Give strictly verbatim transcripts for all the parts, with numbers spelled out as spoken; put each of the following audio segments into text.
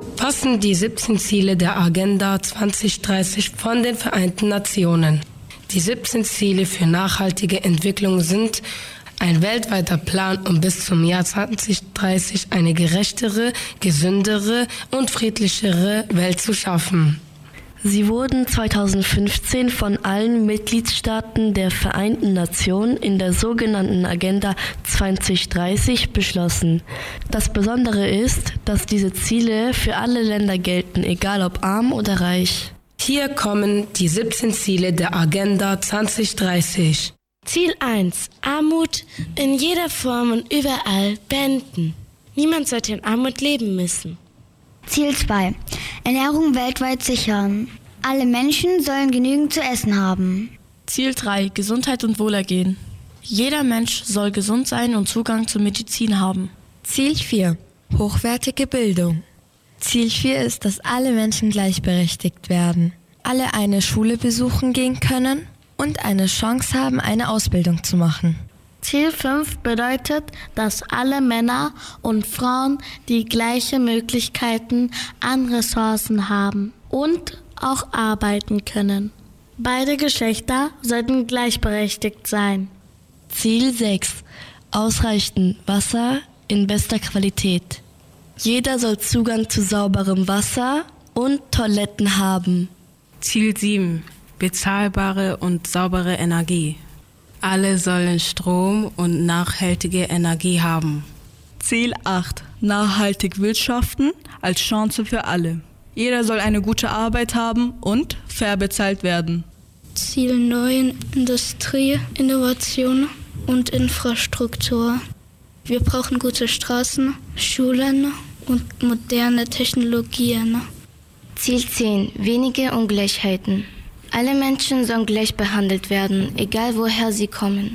fassen die siebzehn Ziele der Agenda zwanzig dreißig von den Vereinten Nationen. Die siebzehn Ziele für nachhaltige Entwicklung sind ein weltweiter Plan, um bis zum Jahr zwanzig dreißig eine gerechtere, gesündere und friedlichere Welt zu schaffen. Sie wurden zweitausendfünfzehn von allen Mitgliedstaaten der Vereinten Nationen in der sogenannten Agenda zwanzig dreißig beschlossen. Das Besondere ist, dass diese Ziele für alle Länder gelten, egal ob arm oder reich. Hier kommen die siebzehn Ziele der Agenda zwanzig dreißig. Ziel eins. Armut in jeder Form und überall beenden. Niemand sollte in Armut leben müssen. Ziel zwei. Ernährung weltweit sichern. Alle Menschen sollen genügend zu essen haben. Ziel drei. Gesundheit und Wohlergehen. Jeder Mensch soll gesund sein und Zugang zur Medizin haben. Ziel vier. Hochwertige Bildung. Ziel vier ist, dass alle Menschen gleichberechtigt werden, alle eine Schule besuchen gehen können und eine Chance haben, eine Ausbildung zu machen. Ziel fünf bedeutet, dass alle Männer und Frauen die gleichen Möglichkeiten an Ressourcen haben und auch arbeiten können. Beide Geschlechter sollten gleichberechtigt sein. Ziel sechs. Ausreichend Wasser in bester Qualität. Jeder soll Zugang zu sauberem Wasser und Toiletten haben. Ziel sieben. Bezahlbare und saubere Energie. Alle sollen Strom und nachhaltige Energie haben. Ziel acht. Nachhaltig wirtschaften als Chance für alle. Jeder soll eine gute Arbeit haben und fair bezahlt werden. Ziel neun. Industrie, Innovation und Infrastruktur. Wir brauchen gute Straßen, Schulen und moderne Technologien. Ziel zehn. Wenige Ungleichheiten. Alle Menschen sollen gleich behandelt werden, egal woher sie kommen.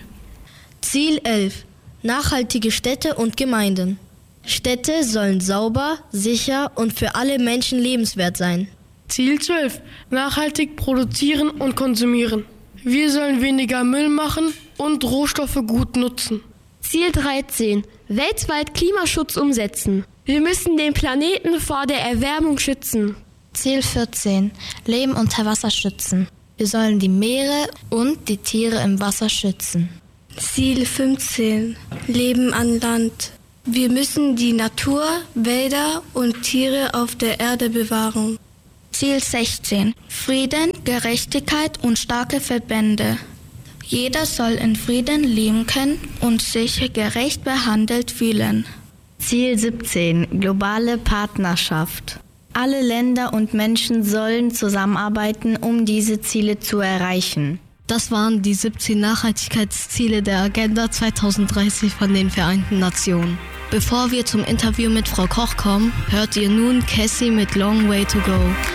Ziel elf. Nachhaltige Städte und Gemeinden. Städte sollen sauber, sicher und für alle Menschen lebenswert sein. Ziel zwölf. Nachhaltig produzieren und konsumieren. Wir sollen weniger Müll machen und Rohstoffe gut nutzen. Ziel dreizehn. Weltweit Klimaschutz umsetzen. Wir müssen den Planeten vor der Erwärmung schützen. Ziel vierzehn. Leben unter Wasser schützen. Wir sollen die Meere und die Tiere im Wasser schützen. Ziel fünfzehn. Leben an Land. Wir müssen die Natur, Wälder und Tiere auf der Erde bewahren. Ziel sechzehn. Frieden, Gerechtigkeit und starke Verbände. Jeder soll in Frieden leben können und sich gerecht behandelt fühlen. Ziel siebzehn. Globale Partnerschaft. Alle Länder und Menschen sollen zusammenarbeiten, um diese Ziele zu erreichen. Das waren die siebzehn Nachhaltigkeitsziele der Agenda zwanzig dreißig von den Vereinten Nationen. Bevor wir zum Interview mit Frau Koch kommen, hört ihr nun Cassie mit Long Way to Go.